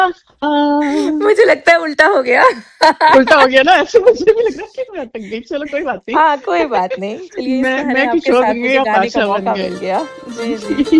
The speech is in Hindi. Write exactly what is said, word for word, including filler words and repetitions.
हाँ, मुझे लगता है उल्टा हो गया। उल्टा हो गया ना, ऐसे मुझे भी लग रहा है कि मैं अटक गई। चलो कोई बात नहीं। हाँ कोई बात नहीं, चलिए इस मैं बहाने मैं आपके किशोर साथ गंगे मुझे आप गाने का आशा बन मौका मिल गए। गया। जी जी।